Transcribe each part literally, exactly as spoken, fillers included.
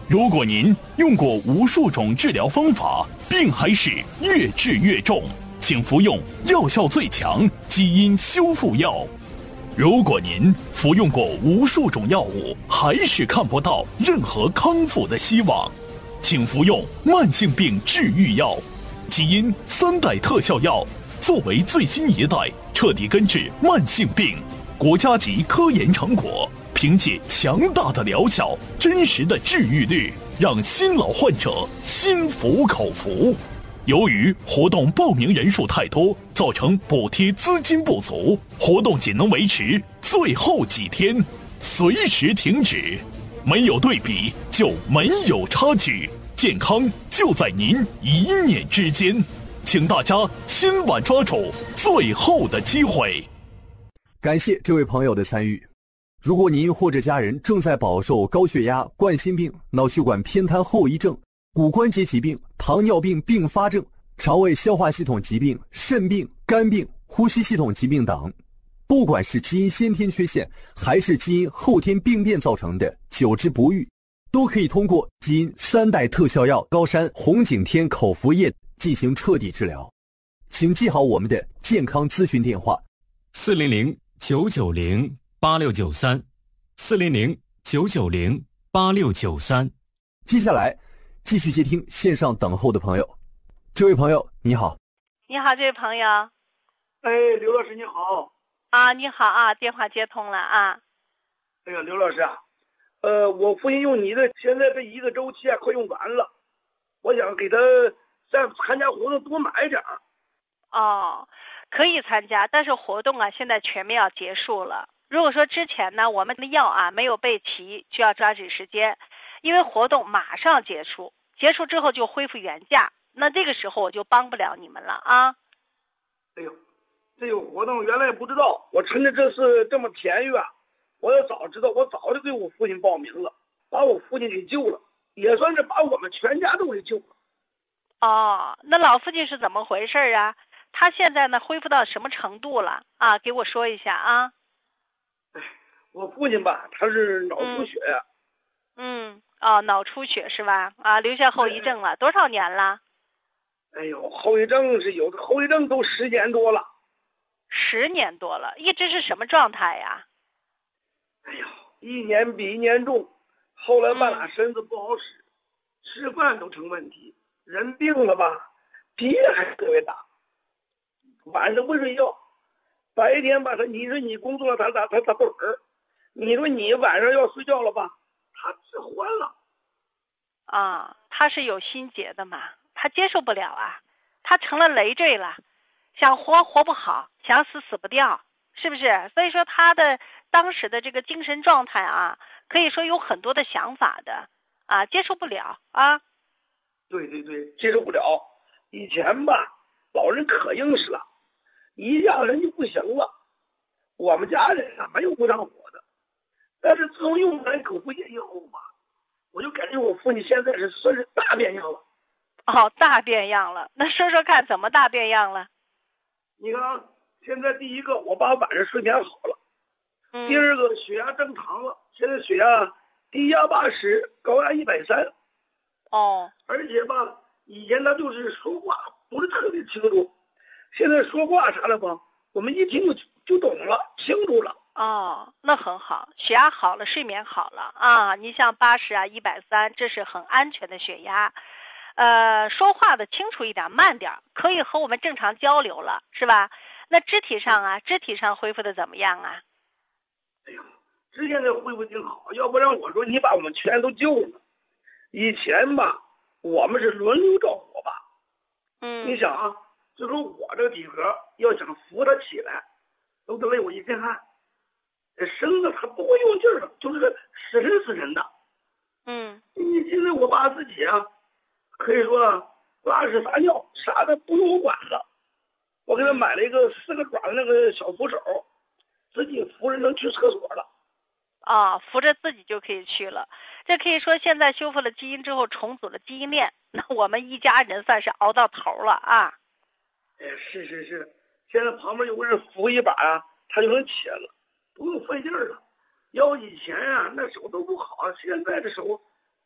如果您用过无数种治疗方法，病还是越治越重，请服用药效最强基因修复药。如果您服用过无数种药物，还是看不到任何康复的希望，请服用慢性病治愈药基因三代特效药，作为最新一代，彻底根治慢性病，国家级科研成果，凭借强大的疗效、真实的治愈率，让新老患者心服口服。由于活动报名人数太多，造成补贴资金不足，活动仅能维持最后几天，随时停止。没有对比就没有差距，健康就在您一念之间，请大家千万抓住最后的机会。 感谢这位朋友的参与。如果您或者家人正在饱受高血压、冠心病、脑血管偏瘫后遗症、骨关节疾病、糖尿病并发症、肠胃消化系统疾病、肾病、肝病、呼吸系统疾病等，不管是基因先天缺陷还是基因后天病变造成的久治不愈，都可以通过基因三代特效药高山红景天口服液进行彻底治疗。请记好我们的健康咨询电话： 四零零九九零八六九三，四零零九九零八六九三。 接下来继续接听线上等候的朋友。这位朋友你好。 你好，这位朋友。 哎，刘老师你好。 啊，你好啊，电话接通了啊。 哎呀，刘老师啊，呃，我父亲用你的，现在这一个周期啊快用完了，我想给他再参加活动多买点儿。 哦，可以参加，但是活动啊现在全面要结束了。如果说之前呢我们的药啊没有备齐，就要抓紧时间，因为活动马上结束，结束之后就恢复原价，那这个时候我就帮不了你们了啊。 哎呦，这有活动原来也不知道，我趁着这次这么便宜啊，我要早知道我早就给我父亲报名了，把我父亲给救了，也算是把我们全家都给救了。 哦，那老父亲是怎么回事啊？他现在呢恢复到什么程度了啊？给我说一下啊。 哎，我父亲吧，他是脑出血呀、啊。 嗯，哦，脑出血是吧？啊，留下后遗症了，多少年了？ 哎呦，后遗症是有的，后遗症都十年多了。 十年多了，一直是什么状态呀？ 哎呦，一年比一年重，后来半拉身子不好使，嗯、吃饭都成问题。人病了吧，脾气还特别大，晚上不睡觉，白天吧他你说你工作了他他他他不儿，你说你晚上要睡觉了吧，他治欢了。 啊，他是有心结的嘛，他接受不了啊，他成了累赘了，想活活不好，想死死不掉，是不是？所以说他的当时的这个精神状态啊，可以说有很多的想法的啊，接受不了啊。 对对对，接受不了。以前吧，老人可硬实了，一家人就不行了。我们家人啊，没有不上火的，但是自从用完口服液以后吧，我就感觉我父亲现在是算是大变样了。 哦，大变样了，那说说看，怎么大变样了？ 你看，现在第一个，我爸晚上睡眠好了； 嗯、 第二个，血压正常了，现在血压低压八十，高压一百三。 哦， 而且吧，以前他就是说话不是特别清楚，现在说话啥的吧，我们一听就就懂了，清楚了。 哦，那很好，血压好了，睡眠好了啊。你像八十啊，一百三，这是很安全的血压。呃，说话的清楚一点，慢点，可以和我们正常交流了，是吧？那肢体上啊，肢体上恢复的怎么样啊？ 哎呦，之前的恢复挺好，要不然我说你把我们全都救了。以前吧，我们是轮流照顾我爸。 嗯， 你想啊，就说我这个体格要想扶他起来，都得累我一身汗。这身子他不会用劲儿，就是个死沉死沉的。 嗯， 你现在我爸自己啊，可以说拉屎撒尿啥的不用我管了。我给他买了一个四个爪的那个小扶手，自己扶着能去厕所了。 啊，扶着自己就可以去了。这可以说现在修复了基因之后，重组了基因链，那我们一家人算是熬到头了啊。 哎，是是是，现在旁边有个人扶一把啊，他就能起来了，不用费劲儿了。要以前啊，那手都不好，现在这手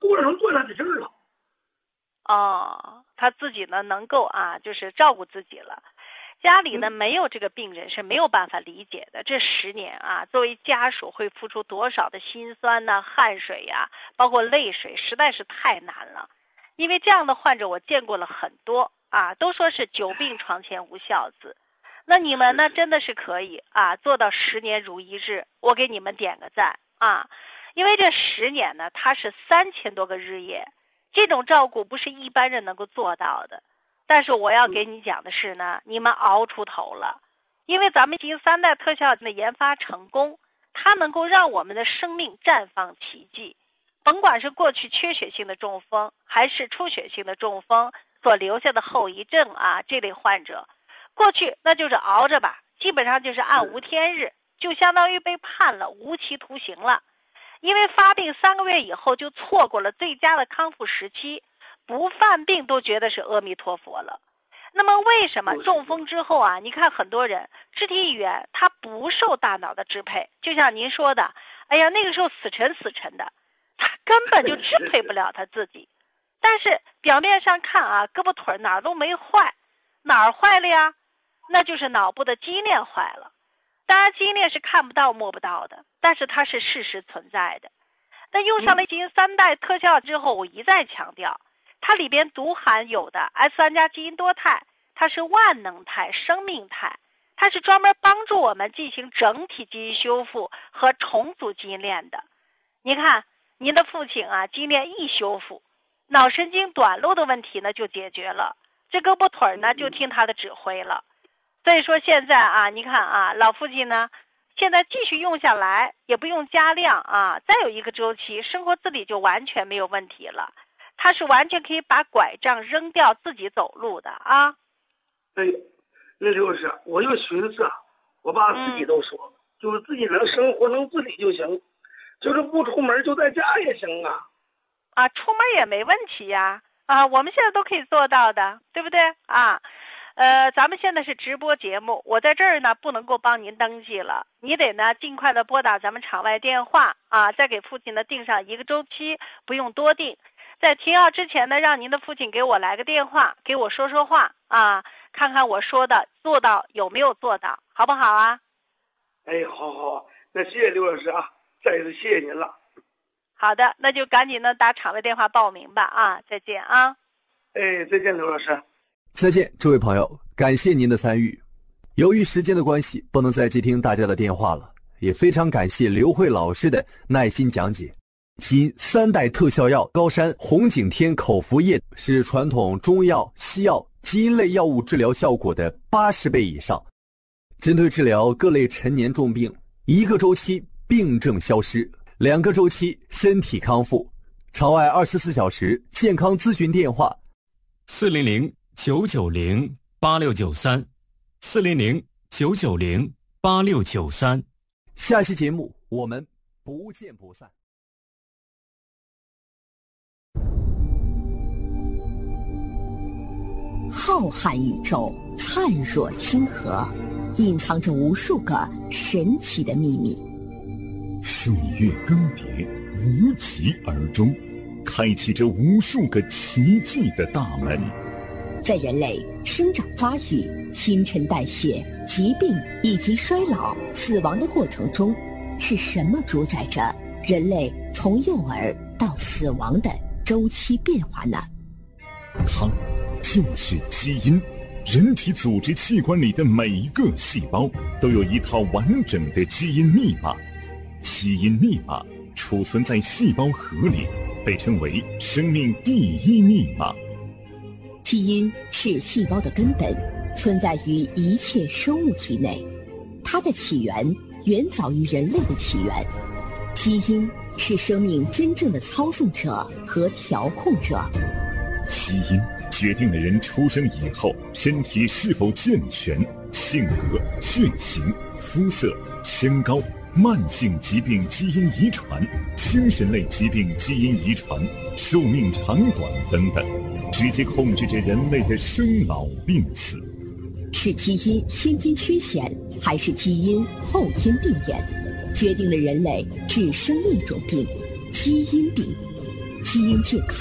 多少能做他的事儿了。 哦，他自己呢能够啊，就是照顾自己了。家里呢没有这个病人是没有办法理解的。这十年啊，作为家属会付出多少的辛酸呐、汗水呀、包括泪水，实在是太难了。因为这样的患者我见过了很多啊，都说是久病床前无孝子。那你们呢真的是可以啊做到十年如一日，我给你们点个赞啊！因为这十年呢，它是三千多个日夜，这种照顾不是一般人能够做到的。但是我要给你讲的是呢，你们熬出头了，因为咱们基因三代特效药的研发成功，它能够让我们的生命绽放奇迹。甭管是过去缺血性的中风，还是出血性的中风所留下的后遗症啊，这类患者，过去那就是熬着吧，基本上就是暗无天日，就相当于被判了无期徒刑了。因为发病三个月以后就错过了最佳的康复时期，不犯病都觉得是阿弥陀佛了。那么为什么中风之后啊，你看很多人肢体语言它不受大脑的支配，就像您说的，哎呀那个时候死沉死沉的，他根本就支配不了他自己。但是表面上看啊，胳膊腿哪儿都没坏，哪儿坏了呀？那就是脑部的基因链坏了。当然基因链是看不到摸不到的，但是它是事实存在的。那用上了基因三代特效之后，我一再强调，它里边独含有的 S 三 加基因多肽，它是万能肽、生命肽，它是专门帮助我们进行整体基因修复和重组基因链的。你看您的父亲啊，基因链一修复，脑神经短路的问题呢就解决了，这胳膊腿呢就听他的指挥了。所以说现在啊，你看啊，老父亲呢现在继续用下来，也不用加量啊，再有一个周期，生活自理就完全没有问题了。他是完全可以把拐杖扔掉，自己走路的啊。 哎，那就是我就寻思啊，我爸自己都说了，嗯、就是自己能生活能自理就行，就是不出门就在家也行啊。 啊，出门也没问题呀，啊，我们现在都可以做到的，对不对啊？呃，咱们现在是直播节目，我在这儿呢不能够帮您登记了，你得呢尽快的拨打咱们场外电话啊，再给父亲呢定上一个周期，不用多定。在停药之前呢，让您的父亲给我来个电话，给我说说话啊，看看我说的做到有没有做到，好不好啊？ 哎，好好，那谢谢刘老师啊，再次谢谢您了。 好的，那就赶紧的打场外电话报名吧啊，再见啊。 哎，再见，刘老师。 再见，这位朋友，感谢您的参与。由于时间的关系，不能再接听大家的电话了，也非常感谢刘慧老师的耐心讲解。基因三代特效药高山红景天口服液是传统中药、西药、基因类药物治疗效果的八十倍以上，针对治疗各类陈年重病，一个周期病症消失，两个周期身体康复。场外二十四小时健康咨询电话： 四零零九九零八六九三，四零零九九零八六九三。 下期节目我们不见不散。 浩瀚宇宙，灿若星河，隐藏着无数个神奇的秘密。 岁月更迭，无疾而终，开启着无数个奇迹的大门。 在人类生长发育、新陈代谢、疾病以及衰老、死亡的过程中，是什么主宰着人类从幼儿到死亡的周期变化呢？ 它就是基因。人体组织器官里的每一个细胞都有一套完整的基因密码，基因密码储存在细胞核里，被称为生命第一密码。 基因是细胞的根本，存在于一切生物体内，它的起源远早于人类的起源。基因是生命真正的操纵者和调控者。 基因决定了人出生以后身体是否健全，性格、血型、肤色、身高、慢性疾病基因遗传、精神类疾病基因遗传、寿命长短等等，直接控制着人类的生老病死。 是基因先天缺陷，还是基因后天病变，决定了人类只生一种病——基因病。 基因健康。